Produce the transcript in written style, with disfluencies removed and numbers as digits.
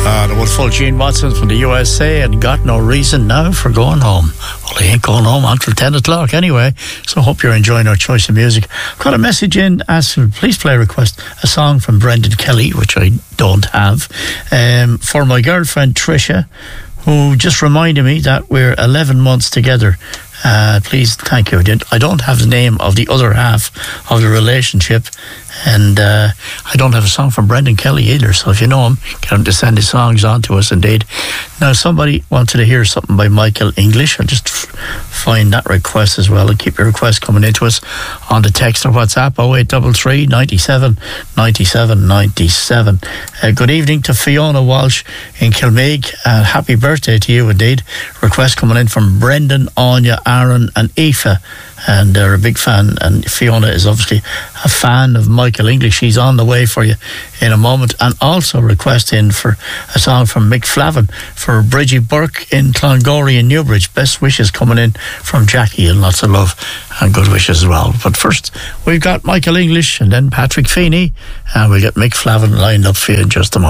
The wonderful Gene Watson from the USA, and got no reason now for going home. Well, he ain't going home until 10 o'clock anyway, so I hope you're enjoying our choice of music. Got a message in asking, please play a request, a song from Brendan Kelly, which I don't have, for my girlfriend Tricia, who just reminded me that we're 11 months together. Please, thank you. I don't have the name of the other half of the relationship, and I don't have a song from Brendan Kelly either, so if you know him, get him to send his songs on to us indeed. Now, somebody wanted to hear something by Michael English. I'll just find that request as well, and keep your request coming into us on the text or WhatsApp 0833 97 97 97. Good evening to Fiona Walsh in Kilmeig, and happy birthday to you indeed. Request coming in from Brendan, Anya, Aaron and Aoife, and they're a big fan, and Fiona is obviously a fan of Michael English. She's on the way for you in a moment. And also requesting for a song from Mick Flavin for Bridgie Burke in Clongowry and Newbridge. Best wishes coming in from Jackie, and lots of love and good wishes as well. But first we've got Michael English and then Patrick Feeney, and we'll get Mick Flavin lined up for you in just a moment.